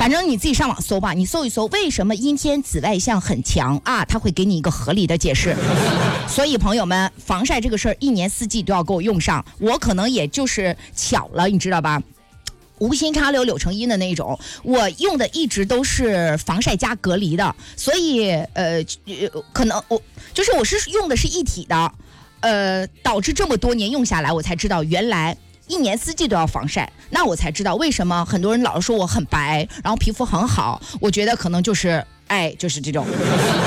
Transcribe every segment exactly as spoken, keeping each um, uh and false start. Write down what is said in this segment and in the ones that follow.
反正你自己上网搜吧，你搜一搜为什么阴天紫外线很强啊，它会给你一个合理的解释。所以朋友们，防晒这个事儿一年四季都要给我用上，我可能也就是巧了，你知道吧？无心插柳柳成荫的那种，我用的一直都是防晒加隔离的，所以呃，可能我就是我是用的是一体的，呃，导致这么多年用下来，我才知道原来一年四季都要防晒，那我才知道为什么很多人老是说我很白，然后皮肤很好，我觉得可能就是哎，就是这种。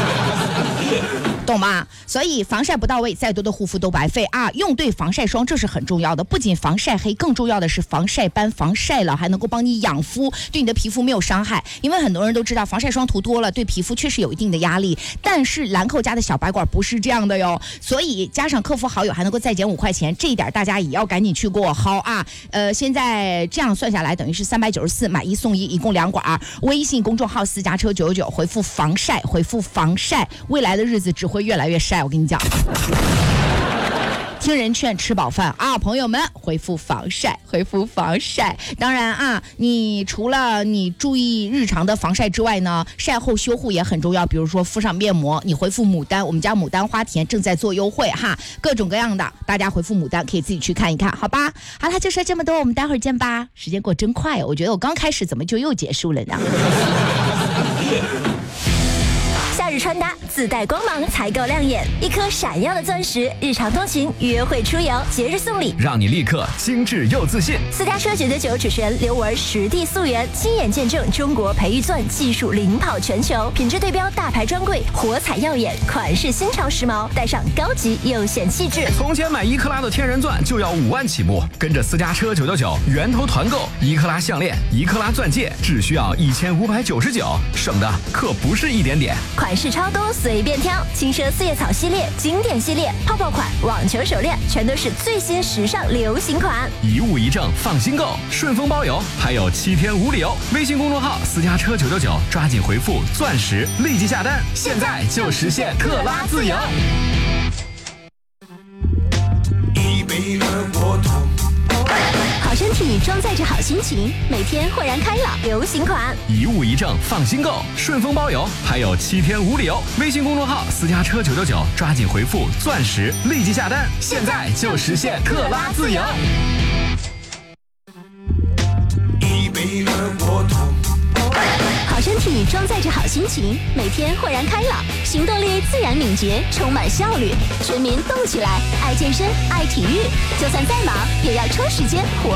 懂吗？所以防晒不到位，再多的护肤都白费啊！用对防晒霜这是很重要的，不仅防晒黑，更重要的是防晒斑、防晒了，还能够帮你养肤，对你的皮肤没有伤害。因为很多人都知道防晒霜涂多了对皮肤确实有一定的压力，但是兰蔻家的小白管不是这样的哟。所以加上客服好友还能够再减五块钱，这一点大家也要赶紧去过好啊！呃，现在这样算下来等于是三百九十四，买一送一，一共两管。微信公众号私家车九九九，回复防晒，回复防晒，未来的日子只会越来越晒，我跟你讲。听人劝，吃饱饭啊！朋友们，回复防晒，回复防晒。当然啊，你除了你注意日常的防晒之外呢，晒后修护也很重要。比如说敷上面膜，你回复牡丹，我们家牡丹花田正在做优惠哈，各种各样的，大家回复牡丹可以自己去看一看，好吧？好了，就说这么多，我们待会儿见吧。时间过真快，我觉得我刚开始怎么就又结束了呢？ 夏日穿搭自带光芒才够亮眼，一颗闪耀的钻石，日常通勤、约会出游、节日送礼， 让你立刻精致又自信。 私家车九九九主持人刘雯实地溯源，亲眼见证中国培育钻技术领跑全球，品质对标大牌专柜，火彩耀眼，款式新潮时髦，带上高级又显气质。 从前买一克拉的天然钻就要五万起步，跟着私家车九九九源头团购，一克拉项链、一克拉钻戒只需要一千五百九十九，省的可不是一点点。 款式超多，随便挑，轻奢四叶草系列、经典系列、泡泡款、网球手链，全都是最新时尚流行款。 一物一证，放心购，顺丰包邮，还有七天无理由。微信公众号私家车九九九，抓紧回复钻石，立即下单，现在就实现克拉自由。 一杯热过头。 好身体装载着好心情，每天豁然开朗，流行款。 一物一证，放心购，顺丰包邮，还有七天无理由。微信公众号私家车九九九，抓紧回复钻石，立即下单，现在就实现克拉自由。 一杯热过头。 好身体装载着好心情，每天豁然开朗，行动力自然敏捷，充满效率。全民动起来，爱健身，爱体育，就算再忙也要抽时间活